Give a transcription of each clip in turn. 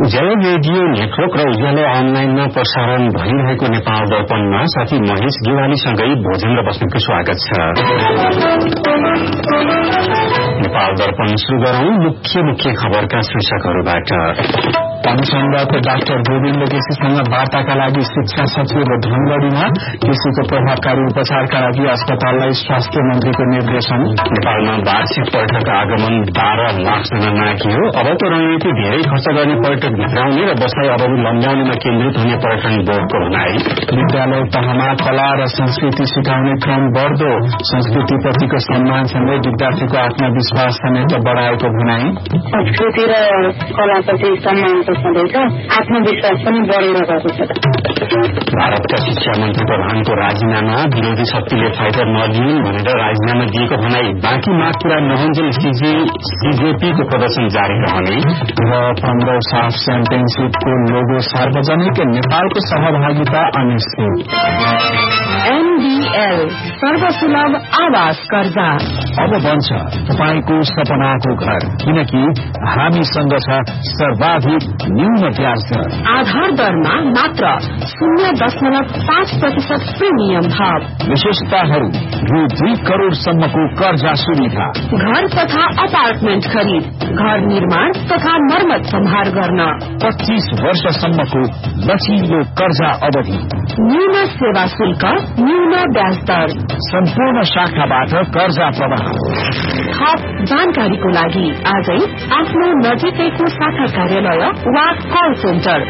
उज्यालो radio network र उज्यालो अनलाइनमा प्रसारण भइरहेको नेपाल दर्पणमा साथी महेश गेवालीसँगै भोजेन्द्र बस्नेतको स्वागत छ। नेपाल दर्पण शुरू गरौं मुख्य खबरका शीर्षकहरूबाट। अनुसन्धानको डाक्टर गोविन्द केसीसँग वार्ताका लागि शिक्षा सचिव र धनगढ़ीमा केसीको प्रभावकारी उपचारका लागि अस्पताललाई स्वास्थ्य मन्त्रीको निर्देशन। नेपालमा वार्षिक पर्यटकको आगमन 12 लाख जना नाघियो। अबको रणनीति धेरै खर्च गर्ने पर्यटक भित्राउने र बसाई अवधि लम्ब्याउनेमा केन्द्रित हुने पर्यटन बोर्डको भनाई। विद्यालय तहमा कला र संस्कृति सिकाउने क्रम बढ्दो, संस्कृतिप्रतिको सम्मानसँगै विद्यार्थीको आत्मविश्वास समेत बढाएको भनाई। संस्कृति र कलाप्रति सम्मान छँदैछ, आत्मविश्वास पनि बढेर गएको छ। भारतका शिक्षा मन्त्री प्रधानको राजीनामा, विरोधी शक्तिले फाइदा नलिउन् भनेर राजीनामा दिएको भनाई। बाँकी माग पूरा नहुन्जेल सीजेपीको प्रदर्शन जारी रहने। र 15औं साफ च्याम्पियनशीपको लोगो सार्वजनिक, नेपालको सहभागिता अनिश्चित। एनडीएल सर्वसुलभ आवास कर्जा अब बन्छ तपाईको सपनाको घर, किनकि हामीसँग छ सर्वाधिक न्यून ब्याज दर। आधार दरमा मात्र 0.5% प्रिमियम थप। विशेषताहरू रु 2 करोड़सम्मको कर्जा सुविधा। घर तथा अपार्टमेन्ट खरिद, घर निर्माण तथा मर्मत सम्हार गर्न 25 वर्षसम्मको लचिलो कर्जा अवधि। न्यून सेवा शुल्क, न्यून ब्याज दर। सम्पूर्ण शाखाबाट कर्जा प्रवाह। थप जानकारीको लागि आजै आफ्नो नजिकैको शाखा कार्यालय वा कल सेन्टर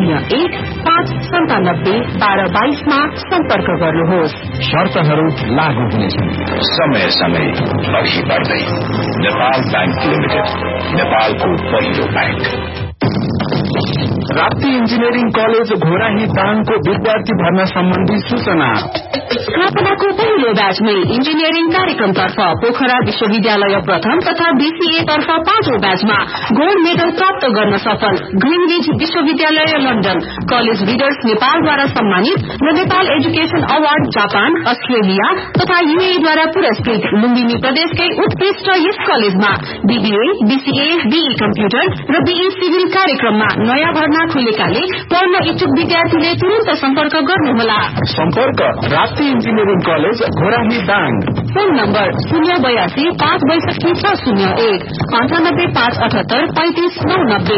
01-597-1222 मा सम्पर्क गर्नुहोस्। शर्तहरू लागू हुनेछन्। समय समय अघि बढ्दै नेपाल बैंक लिमिटेड, नेपालको पहिलो bank. Rapti engineering college Ghorahi दाङको विद्यार्थी भर्ना सम्बन्धी सूचना। स्थापनाको पहिलो ब्याचमै इन्जिनियरिङ कार्यक्रमतर्फ पोखरा विश्वविद्यालय प्रथम तथा बीसीए तर्फ 5औं ब्याचमा गोल्ड मेडल प्राप्त गर्न सफल ग्रिनविच विश्वविद्यालय लन्डन, कलेज रिडर्स नेपालद्वारा सम्मानित र Nepal education award Japan, Australia तथा यूएईद्वारा पुरस्कृत लुम्बिनी प्रदेशकै उत्कृष्ट यस कलेजमा बीबीए, बीसीए, बीई कम्प्युटर र बीई सिभिल कार्यक्रममा नयाँ भर्ना खुलेकाले पढ्न इच्छुक विद्यार्थीले तुरन्त सम्पर्क गर्नुहोला। सम्पर्क Rapti engineering college Ghorahi Dang. Phone number 082-562-601, 98-578-3590,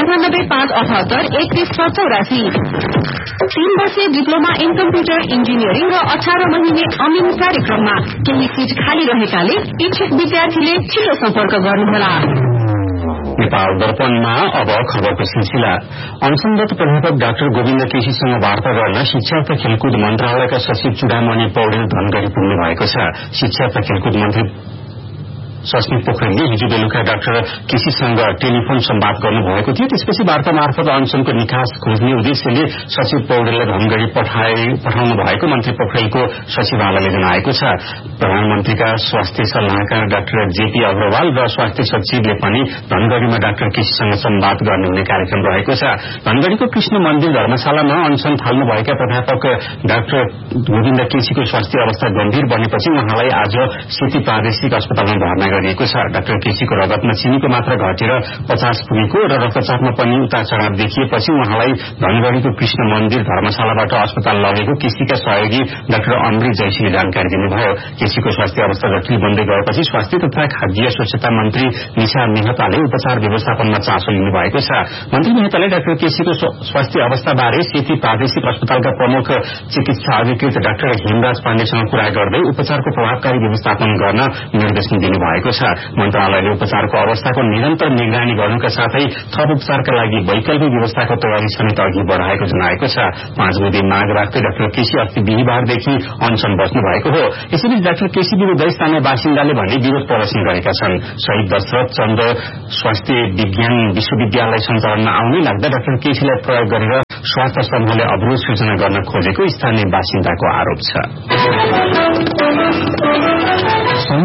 98-578-3184। 3 वर्षीय डिप्लोमा इन कम्प्युटर इन्जिनियरिङ र 18 महिने अमिन कार्यक्रममा केही सिट खाली रहेकाले इच्छुक विद्यार्थीले छिटो सम्पर्क गर्नुहोला। नेपाल दर्पणमा अब खबरको सिलसिला। अनुसन्धान प्राध्यापक डाक्टर गोविन्द केसीसँग वार्ता गर्न शिक्षा तथा खेलकुद मन्त्रालयका सचिव चुडामणि पौडेल धनगढ़ी पुग्नु भएको छ। शिक्षा तथा खेलकुद मन्त्री सस्मित पोखरेलले हिजो बेलुका डाक्टर केसीसँग टेलिफोन सम्वाद गर्नुभएको थियो। त्यसपछि वार्ता मार्फत अनसनको निकास खोज्ने उद्देश्यले सचिव पौडेललाई धनगढ़ी पठाउनु भएको मन्त्री पोखरेलको सचिवालयले जनाएको छ। प्रधानमन्त्रीका स्वास्थ्य सल्लाहकार डाक्टर जेपी अग्रवाल र स्वास्थ्य सचिवले पनि धनगढ़ीमा डाक्टर केसीसँग सम्वाद गर्ने हुने कार्यक्रम रहेको छ। धनगढ़ीको कृष्ण मन्दिर धर्मशालामा अनसन थाल्नुभएका प्राध्यापक डाक्टर गोविन्द केसीको स्वास्थ्य अवस्था गम्भीर बनेपछि उहाँलाई आज सेती प्रादेशिक अस्पतालमा भर्ना गरिएको छ। डाक्टर केसीको रगतमा चिनीको मात्रा घटेर 50 पुगेको र रक्तचापमा पनि उतार चढाव देखिएपछि उहाँलाई धनगढ़ीको कृष्ण मन्दिर धर्मशालाबाट अस्पताल लगेको केसीका सहयोगी डाक्टर अमृत जैसीले जानकारी दिनुभयो। केसीको स्वास्थ्य अवस्था जटिल बन्दै गएपछि स्वास्थ्य तथा खाद्य स्वच्छता मन्त्री निशा मेहताले उपचार व्यवस्थापनमा चासो लिनु भएको छ। मन्त्री मेहताले डाक्टर केसीको स्वास्थ्य अवस्थाबारे सेती प्रादेशिक अस्पतालका प्रमुख चिकित्सा अधिकृत डाक्टर हेमराज पाण्डेसँग कुरा गर्दै उपचारको प्रभावकारी व्यवस्थापन गर्न निर्देशन दिनुभएको छ। मन्त्रालयले उपचारको अवस्थाको निरन्तर निगरानी गर्नुका साथै थप उपचारका लागि वैकल्पिक व्यवस्थाको तयारी समेत अघि बढाएको जनाएको छ। 5 बुधे माग राख्दै डाक्टर केसी अस्ति बिहीबारदेखि अनसन बस्नु भएको हो। यसैबीच डाक्टर केसी विरुद्ध स्थानीय बासिन्दाले भने विरोध प्रदर्शन गरेका छन्। शहीद दशरथ चन्द्र स्वास्थ्य विज्ञान विश्वविद्यालय सञ्चालनमा आउनै लाग्दा डाक्टर केसीलाई प्रयोग गरेर स्वास्थ्य समूहले अवरोध सृजना गर्न खोजेको स्थानीय बासिन्दाको आरोप छ। संघीय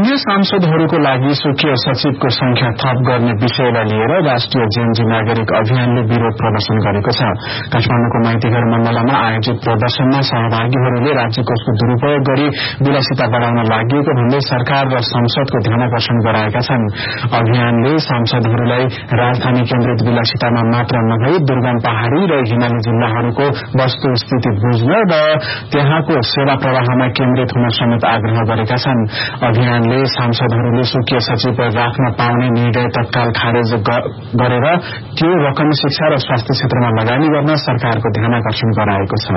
स्थानीय सांसदहरूको लागि स्वकीय सचिवको संख्या थप गर्ने विषयलाई लिएर राष्ट्रिय जेएनजी नागरिक अभियानले विरोध प्रदर्शन गरेको छ। काठमाडौँको माइतीघर मण्डलमा आयोजित प्रदर्शनमा सहभागीहरूले राज्य कोषको दुरूपयोग गरी विलासिता बढ़ाउन लागि भन्दै सरकार र संसदको ध्यानाकर्षण गराएका छन्। अभियानले सांसदहरूलाई राजधानी केन्द्रित विलासितामा मात्र नभई दुर्गम पहाड़ी र हिमाली जिल्लाहरूको वस्तुस्थिति बुझ्न र त्यहाँको सेवा प्रवाहमा केन्द्रित हुन समेत आग्रह गरेका छन्। अभियानले सांसदहरूले स्वकीय सचिव राख्न पाउने निर्णय तत्काल खारेज गरेर त्यो रकम शिक्षा र स्वास्थ्य क्षेत्रमा लगानी गर्न सरकारको ध्यानाकर्षण गराएको छ।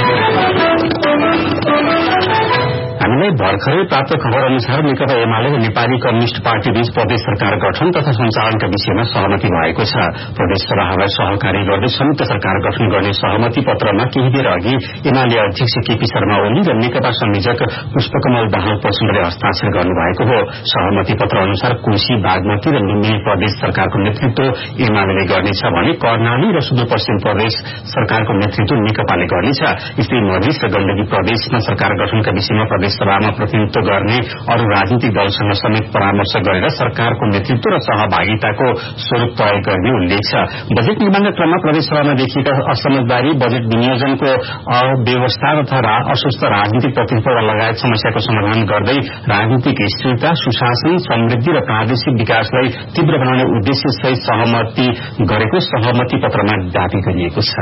हामीलाई भर्खरै प्राप्त खबर अनुसार नेकपा एमाले र नेपाली कम्युनिष्ट पार्टी बीच प्रदेश सरकार गठन तथा सञ्चालनका विषयमा सहमति भएको छ। प्रदेश सभालाई सहकारी गर्दै संयुक्त सरकार गठन गर्ने सहमति पत्रमा केही बेर अघि एमाले अध्यक्ष केपी शर्मा ओली र नेकपा संयोजक पुष्पकमल दाहाल प्रचण्डले हस्ताक्षर गर्नुभएको हो। सहमति पत्र अनुसार कोशी, बागमती र लुम्बिनी प्रदेश सरकारको नेतृत्व एमाले गर्नेछ भने कर्णाली र सुदूरपश्चिम प्रदेश सरकारको नेतृत्व नेकपाले गर्नेछ। यस्तै मधेस र गण्डकी प्रदेशमा सरकार गठनका विषयमा प्रदेश सभामा प्रतिनिधित्व गर्ने अरू राजनीतिक दलसँग समेत परामर्श गरेर सरकारको नेतृत्व र सहभागिताको स्वरूप तय गर्ने उल्लेख छ। बजेट निर्माणका क्रममा प्रदेश सभामा देखिएका असमझदारी, बजेट विनियोजनको अव्यवस्था तथा अस्वस्थ राजनीतिक प्रतिस्पर्धा लगायत समस्याको समाधान गर्दै राजनीतिक स्थिरता, सुशासन, समृद्धि र प्रादेशिक विकासलाई तीव्र बनाउने उद्देश्य सहित सहमति गरेको सहमति पत्रमा दावी गरिएको छ।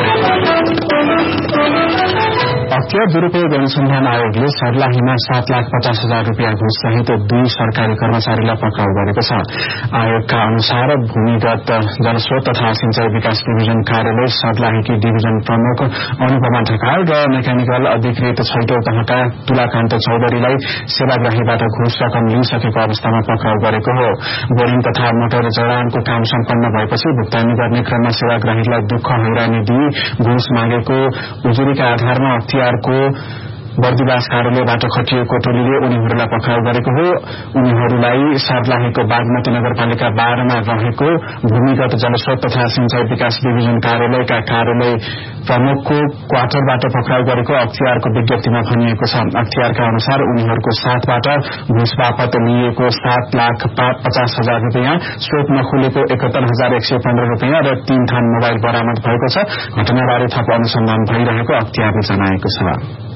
अख्तियार दुरूपयोग अनुसन्धान आयोगले सर्लाहीमा 7,50,000 रूपियाँ घुस सहित 2 सरकारी कर्मचारीलाई पक्राउ गरेको छ। आयोगका अनुसार भूमिगत जलस्रोत तथा सिंचाई विकास डिभिजन कार्यालय सर्लाहीकी डिभिजन प्रमुख अनुपमा ढकाल र मेकानिकल अधिकृत छैटौं तहका तुलाकान्त चौधरीलाई सेवाग्राहीबाट घुस रकम लिइसकेको अवस्थामा पक्राउ गरेको हो। बोरिङ तथा मोटर जडानको काम सम्पन्न भएपछि भुक्तानी गर्ने क्रममा सेवाग्राहीलाई दुःख हैरानी दिई घुस मागेको उजुरीका आधारमा अख्तियारको बर्दिवास कार्यालयबाट खटिएको टोलीले उनीहरूलाई पक्राउ गरेको हो। उनीहरूलाई सर्लाहीको बागमती नगरपालिका 12 मा रहेको भूमिगत जलस्रोत तथा सिंचाई विकास डिभिजन कार्यालयका कार्यालय प्रमुखको क्वार्टरबाट पक्राउ गरेको अख्तियारको विज्ञप्तिमा भनिएको छ। अख्तियारका अनुसार उनीहरूको साथबाट घुस बापत लिएको 7,50,000 रूपियाँ, स्रोत नखुलेको 71,115 रूपियाँ र 3 थान मोबाइल बरामद भएको छ। घटनाबारे थप अनुसन्धान भइरहेको अख्तियारले जनाएको छ।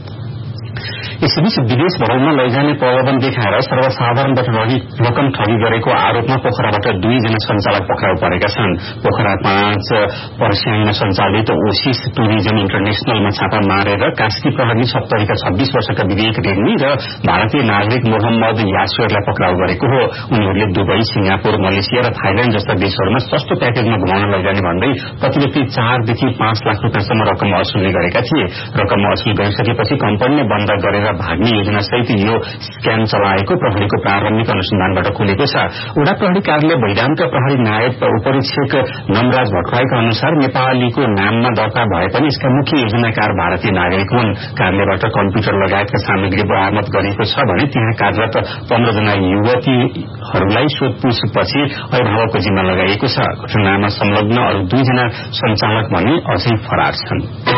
यसैबीच विदेश भ्रमणमा लैजाने प्रलोभन देखाएर सर्वसाधारणबाट रकम ठगी गरेको आरोपमा पोखराबाट 2 जना सञ्चालक पक्राउ परेका छन्। पोखरा 5 पर्स्याङमा सञ्चालित ओसिस टुरिज्म इन्टरनेशनलमा छापा मारेर कास्की प्रहरी 70 का 26 वर्षका विवेक रेग्मी र भारतीय नागरिक मोहम्मद यासुरलाई पक्राउ गरेको हो। उनीहरूले दुबई, सिंगापुर, मलेसिया र थाइल्याण्ड जस्ता देशहरूमा सस्तो प्याकेजमा घुमाउन लैजाने भन्दै प्रति व्यक्ति 4 देखि 5 लाख रूपियाँसम्म रकम असुली गरेका थिए। रकम असुल गरिसकेपछि कम्पनीले बन्द गरेर भाग्ने योजना सहित यो स्क्याम चलाएको प्रहरीको प्रारम्भिक अनुसन्धानबाट खुलेको छ। उडा प्रहरी कार्यालय भैरामका प्रहरी नायब उपरीक्षक नमराज भट्टराईका अनुसार नेपालीको नाममा दर्ता भए पनि यसका मुख्य योजनाकार भारतीय नागरिक हुन्। कार्यालयबाट कम्प्युटर लगायतका सामग्री बरामद गरिएको छ भने त्यहाँ कार्यरत 15 जना युवतीहरूलाई सोधपूछपछि अभिभावकको जिम्मा लगाइएको छ। घटनामा संलग्न अरू 2 जना सञ्चालक भने अझै फरार छन्।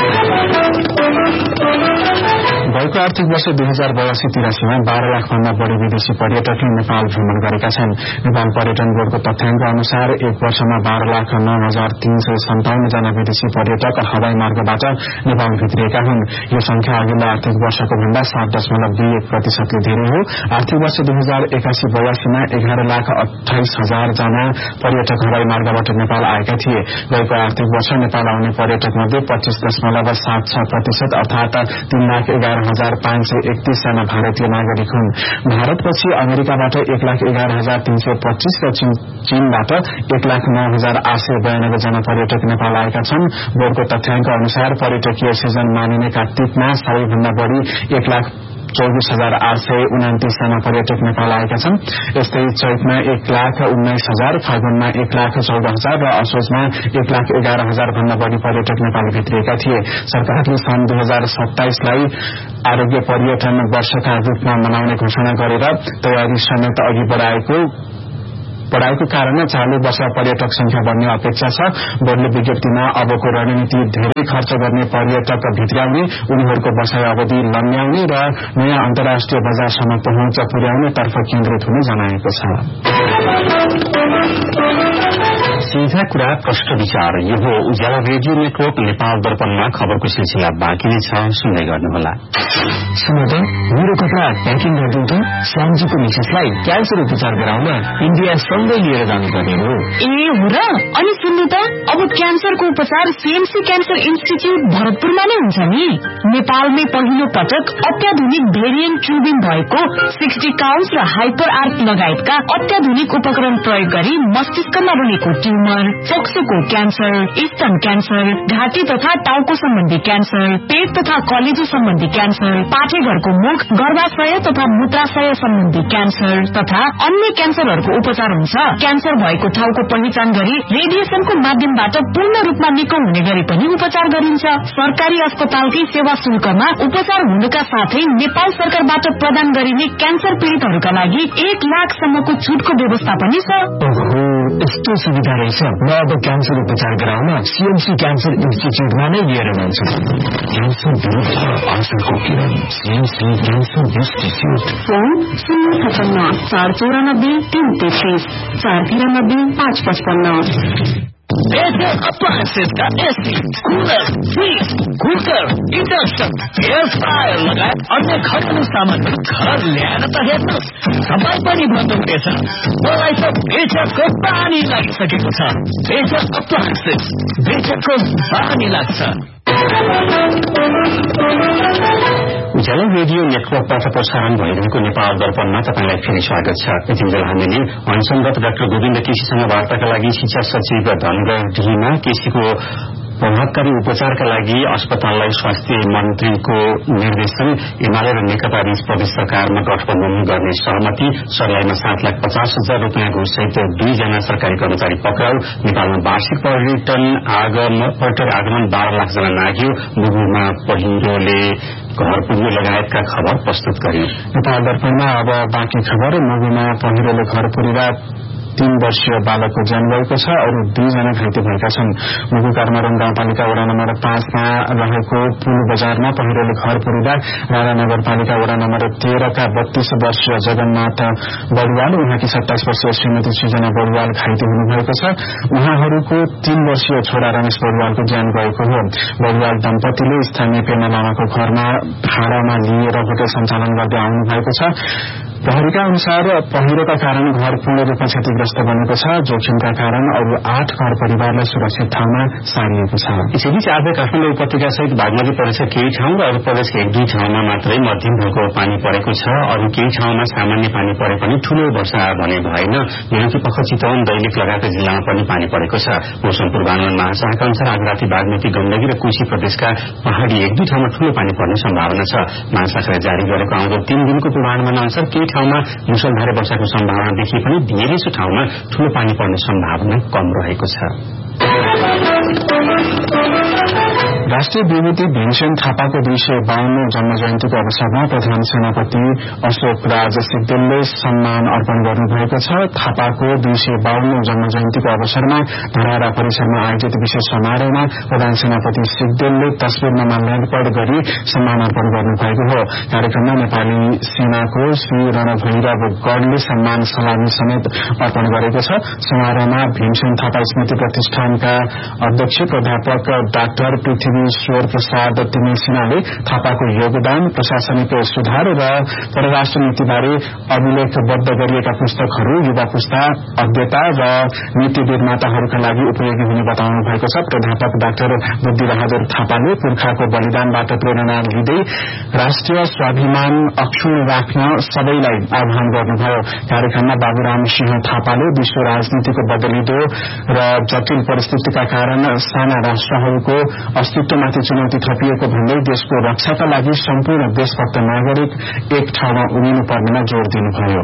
गएको आर्थिक वर्ष 2082-83 मा 12 लाख भन्दा बढ़ी विदेशी पर्यटकले नेपाल भ्रमण गरेका छन्। नेपाल पर्यटन बोर्डको तथ्याङ्क अनुसार एक वर्षमा 12,09,357 जना विदेशी पर्यटक हवाई मार्गबाट नेपाल भित्रिएका हुन्। यो संख्या अघिल्लो आर्थिक वर्षको भन्दा 7.21% धेरै हो। आर्थिक वर्ष 2081-82 मा 11,28,000 जना पर्यटक हवाई मार्गबाट नेपाल आएका थिए। गएको आर्थिक वर्ष नेपाल आउने पर्यटक मध्ये 25.76% अर्थात 3,11,531 जना भारतीय नागरिक हुन्। भारतपछि अमेरिकाबाट 1,11,325 र चीनबाट 1,09,892 जना पर्यटक नेपाल आएका छन्। बोर्डको तथ्याङ्क अनुसार पर्यटकीय सिजन मानिने कार्तिकमा सबैभन्दा बढ़ी 1,24,829 जना पर्यटक नेपाल आएका छन्। यस्तै चैतमा 1,19,000, फागुनमा 1,14,000 र असोजमा 1,11,000 भन्दा बढ़ी पर्यटक नेपाल भित्रिएका थिए। सरकारले सन् 2027 लाई आरोग्य पर्यटन वर्षका रूपमा मनाउने घोषणा गरेर तयारी समेत अघि बढ़ाएको बढाइको कारण चालू वर्ष पर्यटक संख्या बढ्ने अपेक्षा छ। बोर्डले विज्ञप्तिमा अबको रणनीति धेरै खर्च गर्ने पर्यटक भित्र्याउने, उनीहरूको बसाई अवधि लम्ब्याउने र नयाँ अन्तर्राष्ट्रिय बजारसम्म पहुँच पुर्याउने तर्फ केन्द्रित हुने जनाएको छ। सीधा कुरा प्रष्ट विचार, यो हो उज्यालो रेडियो नेटवर्क नेपाल दर्पणमा खबरको सिलसिला बाँकी नै छ, सुन्दै गर्नुहोला। मेरो कपडा प्याकिङ गरिदिउँ त। श्यामजीको मिसेसलाई क्यान्सर उपचार गराउन इन्डिया सँगै लिएर जानुपर्ने हो। ए हो र? अनि सुन्नु त, अब क्यान्सरको उपचार सीएमसी क्यान्सर इन्स्टिच्युट भरतपुरमा नै हुन्छ नि। नेपालमै पहिलो पटक अत्याधुनिक भेरिएन्ट ट्युबिङ भएको 60 काउन्स र हाइपर आर्क लगायतका अत्याधुनिक उपकरण प्रयोग गरी मस्तिष्कमा रहेको ट्युमर, फोक्सोको क्यान्सर, स्तन क्यान्सर, घाँटी तथा टाउको सम्बन्धी क्यान्सर, पेट तथा कलेजो सम्बन्धी क्यान्सर, पाठेघरको मुख, गर्भाशय तथा मूत्राशय सम्बन्धी क्यान्सर तथा अन्य क्यान्सरहरूको उपचार हुन्छ। क्यान्सर भएको ठाउँको पहिचान गरी रेडिएसनको माध्यमबाट पूर्ण रूपमा निको हुने गरी पनि उपचार गरिन्छ। सरकारी अस्पतालकै सेवा शुल्कमा उपचार हुनुका साथै नेपाल सरकारबाट प्रदान गरिने क्यान्सर पीड़ितहरूका लागि 1 लाखसम्मको छुटको व्यवस्था पनि छ। यस्तो सुविधा रहेछ। म अब क्यान्सर उपचार गराउन सीएमसी क्यान्सर इन्स्टिच्युटमा नै लिएर जान्छु। क्यान्सर विरुद्ध आशाको किरण, CMC cancer institute. Phone 056-494-333 493-555। appliances का AC, cooler, fridge, cooker, induction, air fryer लगायत अन्य घरेलु सामानहरू घर ल्याएर त हेर्नुहोस्, सबै पनि बन्द हुनेछ। मलाई त बेचको पानी लागिसकेको छ। बेचक appliances, बेचको पानी लाग्छ। उज्यालो रेडियो नेटवर्कबाट प्रसारण भइरहेको नेपाल दर्पणमा तपाईंलाई फेरि स्वागत छ। यति बेला हामीले अनसनरत डाक्टर गोविन्द केसीसँग वार्ताका लागि शिक्षा सचिव धनगढ़ीमा केसीको प्रभावकारी उपचारका लागि अस्पताललाई स्वास्थ्य मन्त्रीको निर्देशन, एमाले र नेकपा बीच प्रदेश सरकारमा गठबन्धन गर्ने सहमति, सर्लाहीमा 7,50,000 रूपियाँ घुससहित 2 जना सरकारी कर्मचारी पक्राउ, नेपालमा वार्षिक पर्यटन आगमन 12 लाख जना नाग्यो, मुगुमा पहिरोले घर पुग्यो लगायतका खबर प्रस्तुत गरियो। नेपाल दर्पणमा अब बाँकी खबर। मुगुमा पहिरोले घर पुर्दा 3 वर्षीय बालकको ज्यान गएको छ। अरू 2 जना घाइते भएका छन्। मुगु कारमारङ गाउँपालिका वडा नम्बर 5 मा रहेको पुल बजारमा पहिरोले घर पुर्दा राणा नगरपालिका वडा नम्बर 13 का 32 वर्षीय जगन्नाथ बरुवाल, उहाँकी 27 वर्षीय श्रीमती सृजना बरुवाल घाइते हुनुभएको छ। उहाँहरूको 3 वर्षीय छोरा रमेश बरुवालको ज्यान गएको हो। बरुवाल दम्पतिले स्थानीय पेर्ना लामाको घरमा भाडामा लिएर होटल सञ्चालन गर्दै आउनु भएको छ। प्रहरीका अनुसार पहिरोका कारण घर पूर्ण रूपमा क्षतिग्रस्त बनेको छ। जोखिमका कारण अरू 8 घर परिवारलाई सुरक्षित ठाउँमा सारिएको छ। यसैबीच आज काठमाडौँ उपत्यका सहित बागमती प्रदेशका केही ठाउँ र अरू प्रदेशका 1-2 ठाउँमा मात्रै मध्यम खालको पानी परेको छ। अरू केही ठाउँमा सामान्य पानी परे पनि ठूलो वर्षा भने भएन। बेलुकी पख चितवन, दैलेख लगायतका जिल्लामा पनि पानी परेको छ। मौसम पूर्वानुमान महाशाखाका अनुसार आज राति बागमती, गण्डकी र कोशी प्रदेशका पहाड़ी 1-2 ठाउँमा ठूलो पानी पर्ने सम्भावना छ। महाशाखाले जारी गरेको आउँदो 3 दिनको पूर्वानुमान अनुसार केही ठाउँमा मुसलधारे वर्षाको सम्भावना देखिए पनि धेरैसो ठाउँमा ठूलो पानी पर्ने सम्भावना कम रहेको छ। राष्ट्रिय विभूति भीमसेन थापाको 252औं जन्म जयन्तीको अवसरमा प्रधान सेनापति अशोक राज सिग्देलले सम्मान अर्पण गर्नुभएको छ। थापाको 252औं जन्म जयन्तीको अवसरमा धरारा परिसरमा आयोजित विशेष समारोहमा प्रधान सेनापति सिग्देलले तस्वीरमा माल्यार्पण गरी सम्मान अर्पण गर्नुभएको हो। कार्यक्रममा नेपाली सेनाको श्री रणभैरव गणले सम्मान सलामी समेत अर्पण गरेको छ। समारोहमा भीमसेन थापा स्मृति प्रतिष्ठानका अध्यक्ष प्राध्यापक डाक्टर पृथ्वीश्वर प्रसाद तिमिल सिन्हाले थापाको योगदान, प्रशासनिक सुधार र परराष्ट्र नीतिबारे अभिलेखबद्ध गरिएका पुस्तकहरू युवा पुस्ता, अध्येता र नीति निर्माताहरूका लागि उपयोगी हुने बताउनु भएको छ। प्राध्यापक डाक्टर बुद्धिबहादुर थापाले पुर्खाको बलिदानबाट प्रेरणा लिँदै राष्ट्रिय स्वाभिमान अक्षुण्ण राख्न सबैलाई आह्वान गर्नुभयो। कार्यक्रममा बाबुराम सिंह थापाले विश्व राजनीतिको बदलिदो र जटिल परिस्थितिका कारण साना राष्ट्रहरूको अस्तित्वमाथि चुनौती थपिएको भन्दै देशको रक्षाका लागि सम्पूर्ण देशभक्त नागरिक एक ठाउँमा उभिनुपर्नेमा जोड़ दिनुभयो।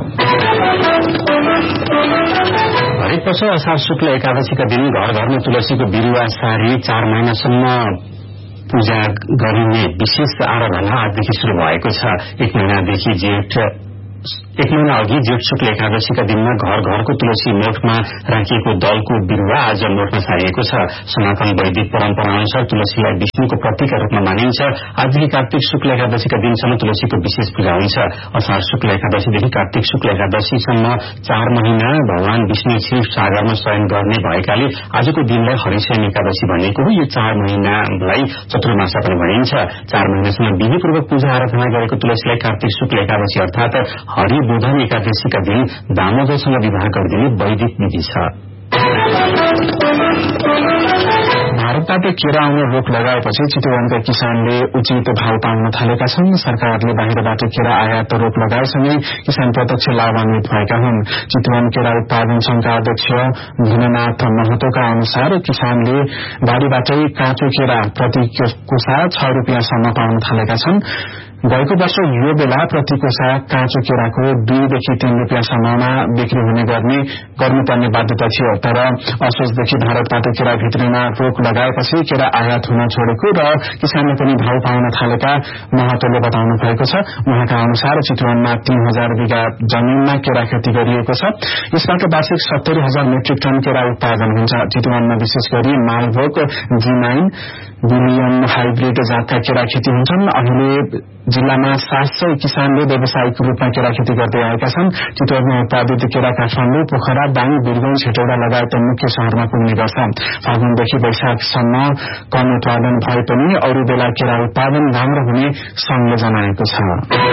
हरेक वर्ष असार शुक्ल एकादशीका दिन घर घरमा तुलसीको बिरुवा सारी 4 महिनासम्म पूजा गरिने विशेष आराधना आजदेखि शुरू भएको छ। 1 महिनादेखि जेठ एक महिना अघि जेठ शुक्ल एकादशीका दिनमा घर घरको तुलसी मोठमा राखिएको दलको बिरूवा आज मोठमा सारिएको छ। सनातन वैदिक परम्परा अनुसार तुलसीलाई विष्णुको प्रतीकका रूपमा मानिन्छ। आजदेखि कार्तिक शुक्ल एकादशीका दिनसम्म तुलसीको विशेष पूजा हुन्छ। असार शुक्ल एकादशीदेखि कार्तिक शुक्ल एकादशीसम्म 4 महिना भगवान विष्णु क्षीर सागरमा शयन गर्ने भएकाले आजको दिनलाई हरिशयन एकादशी भनिएको हो। यो 4 महिनालाई चतुर्मासा पनि भनिन्छ। 4 महिनासम्म विधिपूर्वक पूजा आराधना गरेको तुलसीलाई कार्तिक शुक्ल एकादशी अर्थात हरिबोधन एकादशीका दिन दामोदरसँग विवाह गरिदिने वैदिक विधि छ। भारतबाट केरा आउन रोक लगाएपछि चितवनका किसानले उचित भाव पाउन थालेका छन्। सरकारले बाहिरबाट केरा आयात रोक लगाएसँगै किसान प्रत्यक्ष लाभान्वित भएका हुन्। चितवन केरा उत्पादन संघका अध्यक्ष भुननाथ महतोका अनुसार किसानले बारीबाटै काँचो केरा प्रति कोसा 6 रुपियाँसम्म पाउन थालेका छन्। गएको वर्ष यो बेला प्रति कोसा काँचो केराको 2 देखि 3 रुपियाँसम्ममा बिक्री हुने गर्नुपर्ने बाध्यता थियो। तर असोजदेखि भारतबाट केरा भित्रिन रोक लगाएपछि केरा आयात हुन छोडेको र किसानले पनि भाव पाउन थालेका महतोले बताउनु भएको छ। उहाँका अनुसार चितवनमा 3000 बिघा जमीनमा केरा खेती गरिएको छ। यसबाट वार्षिक 70,000 मेट्रिक टन केरा उत्पादन हुन्छ। चितवनमा विशेष गरी मालभोग, जी9, बिलियन हाइब्रिड जातका केरा खेती हुन्छन्। अहिले जिल्लामा 700 किसानले व्यावसायिक रूपमा केरा खेती गर्दै आएका छन्। चितवनमा उत्पादित केरा काठमाडौँ, पोखरा, दाङ, वीरगंज, हेटौडा लगायत मुख्य शहरमा पुग्ने गर्छ। फागुनदेखि वैशाखसम्म कम उत्पादन भए पनि अरू बेला केरा उत्पादन राम्रो हुने संघले जनाएको छ।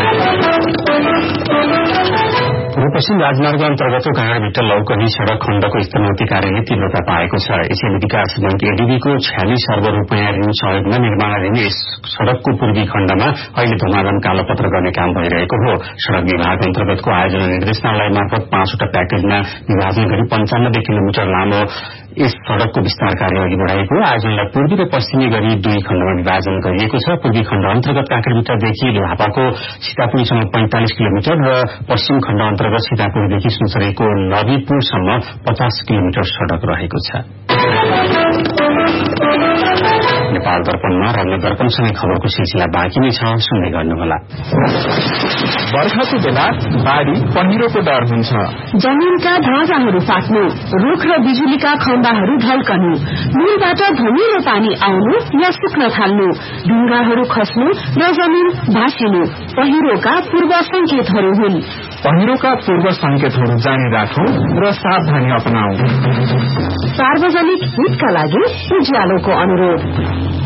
पूर्व-पश्चिम राजमार्ग अन्तर्गतको गाँडाभित्र लौकनी सड़क खण्डको स्तरोन्नति कार्यले तीव्रता पाएको छ। एसियाली विकास बैंक एडीबीको 46 अर्ब रूपियाँ ऋण सहयोगमा निर्माणाधीन यस सड़कको पूर्वी खण्डमा अहिले धमाधम कालोपत्र गर्ने काम भइरहेको हो। सड़क विभाग अन्तर्गतको आयोजना निर्देशनालय मार्फत 5वटा प्याकेजमा विभाजन गरी 95 किलोमिटर लामो यस सड़कको विस्तार कार्य अघि बढ़ाएको हो। आयोजनालाई पूर्वी र पश्चिमी गरी 2 खण्डमा विभाजन गरिएको छ। पूर्वी खण्ड अन्तर्गत काँक्रेभित्रदेखि लाभाको सीतापुरसम्म 45 किलोमिटर र पश्चिम खण्ड अन्तर्गत सीतापुरदेखि सुनसरीको नवीपुरसम्म 50 किलोमिटर सड़क रहेको छ। नेपाल दर्पणमा रत्न दर्पणसँगै खबरको सिलसिला बाँकी नै छ, सुन्दै गर्नुहोला। बर्खाको बेला बाढ़ी पहिरोको डर हुन्छ। जमीनका ढाँचाहरू फाट्नु, रुख र बिजुलीका खम्बाहरू ढल्कनु, मूलबाट धमिलो पानी आउनु या सुक्न थाल्नु, ढुङ्गाहरू खस्नु र जमीन भासिनु पहिरोका पूर्व संकेतहरू हुन्। पहिरोका पूर्व संकेतहरू जानी राखौं र सावधानी अपनाऊ। सार्वजनिक हितका लागि उज्यालोको अनुरोध।